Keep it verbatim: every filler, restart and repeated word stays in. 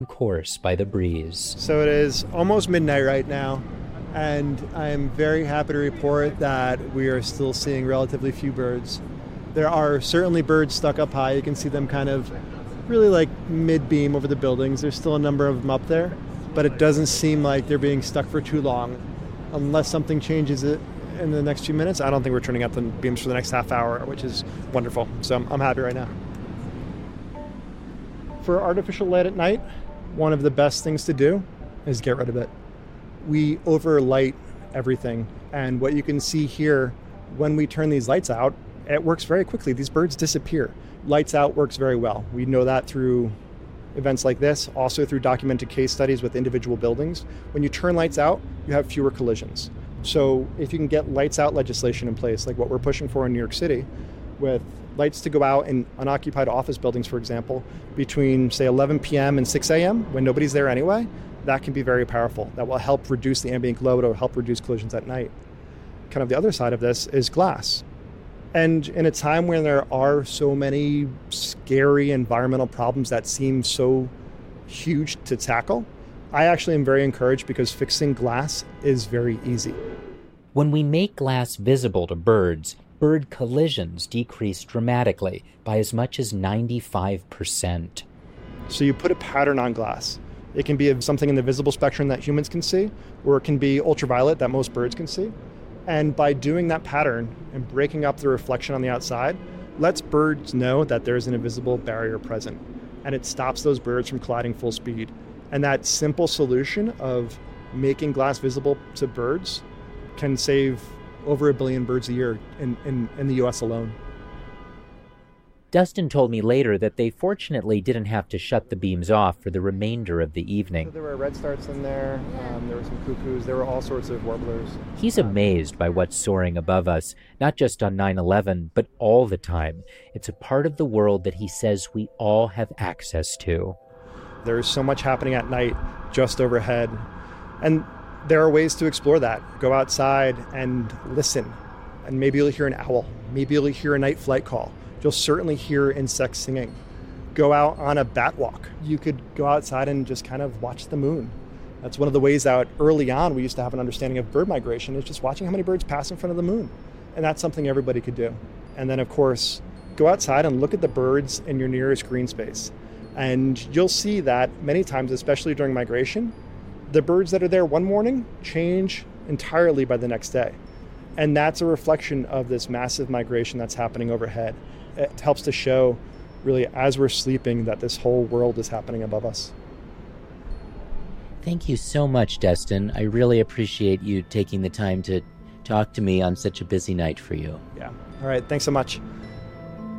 course by the breeze. So it is almost midnight right now, and I'm very happy to report that we are still seeing relatively few birds. There are certainly birds stuck up high. You can see them kind of really like mid-beam over the buildings. There's still a number of them up there, but it doesn't seem like they're being stuck for too long. Unless something changes it in the next few minutes, I don't think we're turning up the beams for the next half hour, which is wonderful. So I'm, I'm happy right now. For artificial light at night, one of the best things to do is get rid of it. We overlight everything, and what you can see here, when we turn these lights out, it works very quickly. These birds disappear. Lights out works very well. We know that through events like this, also through documented case studies with individual buildings. When you turn lights out, you have fewer collisions. So if you can get lights out legislation in place, like what we're pushing for in New York City, with lights to go out in unoccupied office buildings, for example, between, say, eleven p.m. and six a.m., when nobody's there anyway, that can be very powerful. That will help reduce the ambient glow. It will help reduce collisions at night. Kind of the other side of this is glass. And in a time when there are so many scary environmental problems that seem so huge to tackle, I actually am very encouraged because fixing glass is very easy. When we make glass visible to birds, bird collisions decrease dramatically by as much as ninety-five percent. So you put a pattern on glass. It can be something in the visible spectrum that humans can see, or it can be ultraviolet that most birds can see. And by doing that pattern and breaking up the reflection on the outside, lets birds know that there's an invisible barrier present. And it stops those birds from colliding full speed. And that simple solution of making glass visible to birds can save over a billion birds a year in, in, in the U S alone. Dustin told me later that they fortunately didn't have to shut the beams off for the remainder of the evening. So there were redstarts in there, um, there were some cuckoos, there were all sorts of warblers. He's amazed by what's soaring above us, not just on nine eleven, but all the time. It's a part of the world that he says we all have access to. There's so much happening at night just overhead. And there are ways to explore that. Go outside and listen. And maybe you'll hear an owl. Maybe you'll hear a night flight call. You'll certainly hear insects singing. Go out on a bat walk. You could go outside and just kind of watch the moon. That's one of the ways that early on we used to have an understanding of bird migration, is just watching how many birds pass in front of the moon. And that's something everybody could do. And then, of course, go outside and look at the birds in your nearest green space. And you'll see that many times, especially during migration, the birds that are there one morning change entirely by the next day. And that's a reflection of this massive migration that's happening overhead. It helps to show, really, as we're sleeping, that this whole world is happening above us. Thank you so much, Dustin. I really appreciate you taking the time to talk to me on such a busy night for you. Yeah. All right. Thanks so much.